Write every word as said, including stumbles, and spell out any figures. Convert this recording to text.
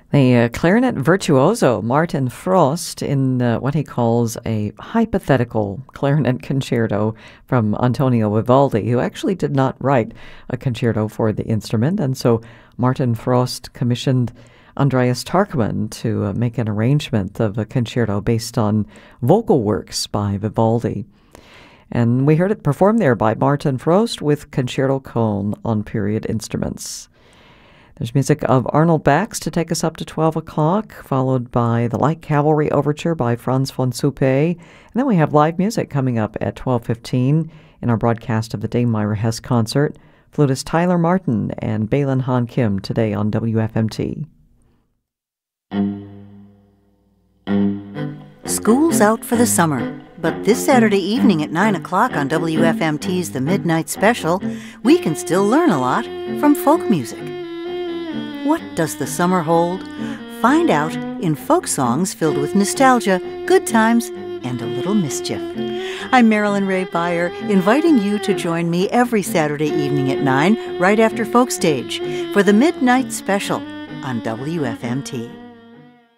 The uh, clarinet virtuoso Martin Frost in uh, what he calls a hypothetical clarinet concerto from Antonio Vivaldi, who actually did not write a concerto for the instrument, and so Martin Frost commissioned Andreas Tarkman to uh, make an arrangement of a concerto based on vocal works by Vivaldi. And we heard it performed there by Martin Frost with concerto cone on period instruments. There's music of Arnold Bax to take us up to twelve o'clock, followed by the Light Cavalry Overture by Franz von Suppé. And then we have live music coming up at twelve fifteen in our broadcast of the Dame Myra Hess concert. Flutist Tyler Martin and Balin Han Kim today on W F M T. School's out for the summer, but this Saturday evening at nine o'clock on W F M T's The Midnight Special, we can still learn a lot from folk music. What does the summer hold? Find out in folk songs filled with nostalgia, good times, and a little mischief. I'm Marilyn Ray Beyer, inviting you to join me every Saturday evening at nine, right after Folk Stage, for the Midnight Special on W F M T.